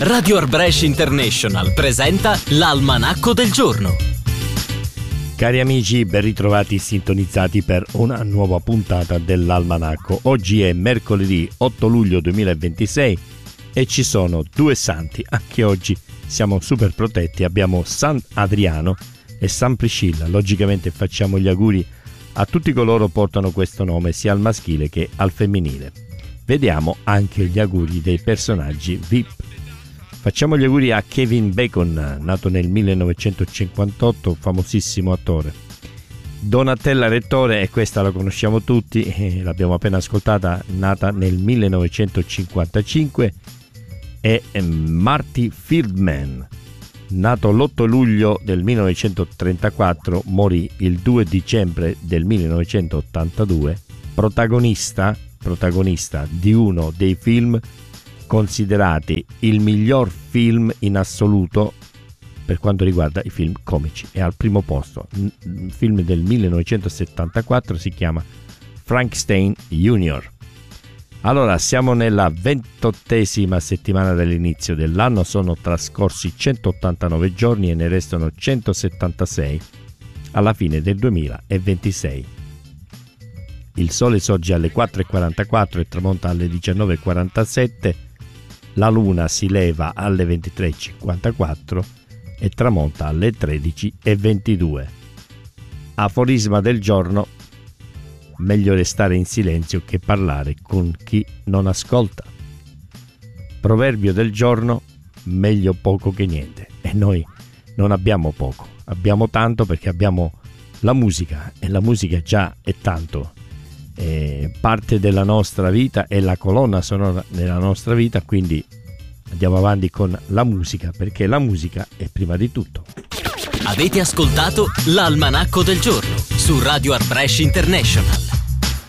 Radio Art Brescia International presenta l'Almanacco del giorno. Cari amici, ben ritrovati sintonizzati per una nuova puntata dell'Almanacco. Oggi è mercoledì 8 luglio 2026 e ci sono due santi. Anche oggi siamo super protetti, abbiamo San Adriano e San Priscilla. Logicamente facciamo gli auguri a tutti coloro che portano questo nome, sia al maschile che al femminile. Vediamo anche gli auguri dei personaggi VIP. Facciamo gli auguri a Kevin Bacon, nato nel 1958, famosissimo attore. Donatella Rettore, e questa la conosciamo tutti, l'abbiamo appena ascoltata, nata nel 1955, e Marty Feldman, nato l'8 luglio del 1934, morì il 2 dicembre del 1982, protagonista di uno dei film considerati il miglior film in assoluto per quanto riguarda i film comici. È al primo posto. Un film del 1974, si chiama Frankenstein Junior. Allora, siamo nella 28esima settimana dall'inizio dell'anno, sono trascorsi 189 giorni e ne restano 176 alla fine del 2026. Il sole sorge alle 4:44 e tramonta alle 19:47, la luna si leva alle 23:54 e tramonta alle 13:22. Aforisma del giorno: meglio restare in silenzio che parlare con chi non ascolta. Proverbio del giorno: meglio poco che niente. E noi non abbiamo poco, abbiamo tanto, perché abbiamo la musica, e la musica già è tanto. È parte della nostra vita, è la colonna sonora della nostra vita, quindi andiamo avanti con la musica, perché la musica è prima di tutto. Avete ascoltato l'Almanacco del giorno su Radio Art Brescia International.